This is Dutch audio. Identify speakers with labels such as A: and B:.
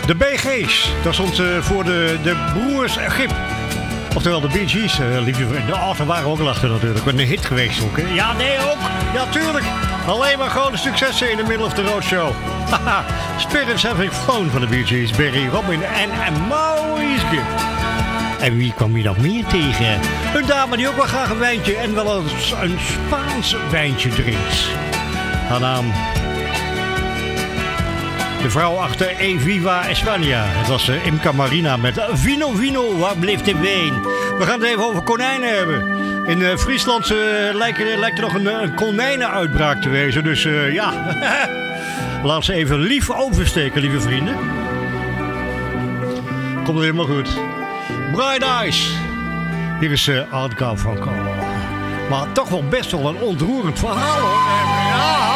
A: De BG's, dat stond voor de broers Gip. Oftewel de Bee Gees, liefje vrienden. Oh, daar waren we ook al achter natuurlijk. Met een hit geweest ook, hè? Ja, nee, ook. Ja, tuurlijk. Alleen maar grote successen in de middle of the road show. Haha, Spirits Having Fun van de Bee Gees, Barry, Robin en Maurice Gibb. En wie kwam je nog meer tegen? Een dame die ook wel graag een wijntje en wel eens een Spaans wijntje drinkt. Haar naam... De vrouw achter Eviva España. Het was Imca Marina met Vino Vino, waar bleef de wijn? We gaan het even over konijnen hebben. In Friesland lijkt er nog een konijnenuitbraak te wezen. Dus ja, laat ze even lief oversteken, lieve vrienden. Komt er helemaal goed. Bright Eyes. Hier is Art Garfunkel. Maar toch wel best wel een ontroerend verhaal, hoor. Ja.